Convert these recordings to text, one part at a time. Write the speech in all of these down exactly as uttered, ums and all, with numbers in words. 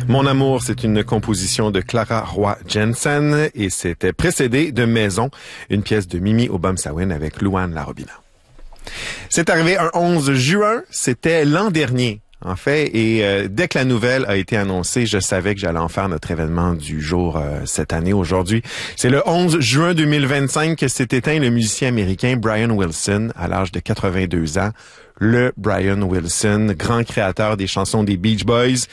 Mon amour, c'est une composition de Clara Roy Jensen et c'était précédé de Maison, une pièce de Mimi Obamsawin avec Louane Larobina. C'est arrivé un onze juin, c'était l'an dernier. En fait, et euh, dès que la nouvelle a été annoncée, je savais que j'allais en faire notre événement du jour euh, cette année, aujourd'hui. C'est le onze juin deux mille vingt-cinq que s'est éteint le musicien américain Brian Wilson à l'âge de quatre-vingt-deux ans. Le Brian Wilson, grand créateur des chansons des Beach Boys,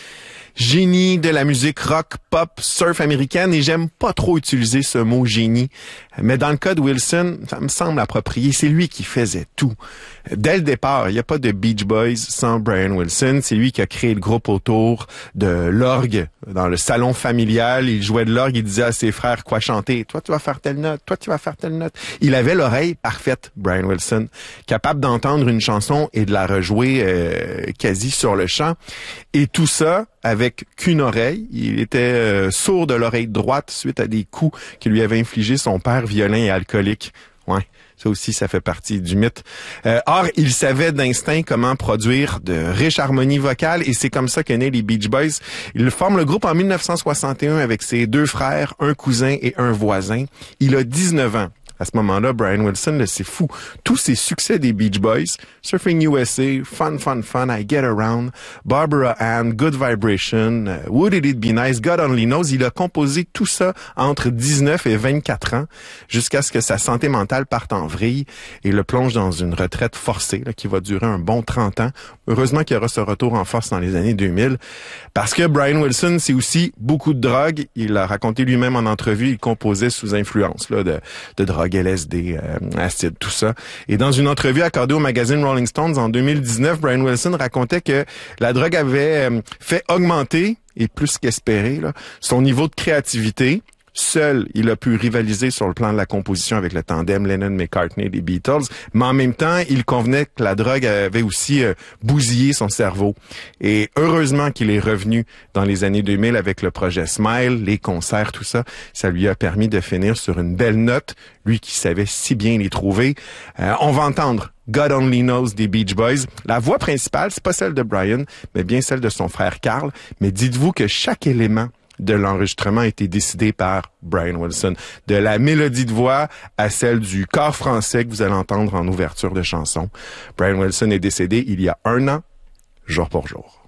génie de la musique rock, pop, surf américaine, et j'aime pas trop utiliser ce mot génie. Mais dans le cas de Wilson, ça me semble approprié. C'est lui qui faisait tout. Dès le départ, il n'y a pas de Beach Boys sans Brian Wilson. C'est lui qui a créé le groupe autour de l'orgue dans le salon familial. Il jouait de l'orgue, il disait à ses frères quoi chanter. Toi, tu vas faire telle note. Toi, tu vas faire telle note. Il avait l'oreille parfaite, Brian Wilson, capable d'entendre une chanson et de la rejouer euh, quasi sur le champ. Et tout ça avec qu'une oreille. Il était euh, sourd de l'oreille droite suite à des coups que lui avait infligés son père violent et alcoolique. Ouais, ça aussi, ça fait partie du mythe. Euh, or, il savait d'instinct comment produire de riches harmonies vocales et c'est comme ça qu'est né les Beach Boys. Il forme le groupe en mille neuf cent soixante et un avec ses deux frères, un cousin et un voisin. Il a dix-neuf ans. À ce moment-là, Brian Wilson, là, c'est fou. Tous ces succès des Beach Boys, Surfing U S A, Fun, Fun, Fun, I Get Around, Barbara Ann, Good Vibration, uh, Wouldn't It Be Nice, God Only Knows, il a composé tout ça entre dix-neuf et vingt-quatre ans, jusqu'à ce que sa santé mentale parte en vrille et le plonge dans une retraite forcée là, qui va durer un bon trente ans. Heureusement qu'il y aura ce retour en force dans les années deux mille, parce que Brian Wilson, c'est aussi beaucoup de drogue. Il l'a raconté lui-même en entrevue, il composait sous influence là, de, de drogue. L S D, euh, acide, tout ça. Et dans une entrevue accordée au magazine Rolling Stones en deux mille dix-neuf, Brian Wilson racontait que la drogue avait euh, fait augmenter, et plus qu'espérer, là, son niveau de créativité. Seul, il a pu rivaliser sur le plan de la composition avec le tandem Lennon-McCartney des Beatles, mais en même temps, il convenait que la drogue avait aussi euh, bousillé son cerveau. Et heureusement qu'il est revenu dans les années deux mille avec le projet Smile, les concerts, tout ça. Ça lui a permis de finir sur une belle note, lui qui savait si bien les trouver. Euh, on va entendre God Only Knows des Beach Boys. La voix principale, c'est pas celle de Brian, mais bien celle de son frère Carl. Mais dites-vous que chaque élément de l'enregistrement a été décidé par Brian Wilson. De la mélodie de voix à celle du chœur français que vous allez entendre en ouverture de chanson. Brian Wilson est décédé il y a un an, jour pour jour.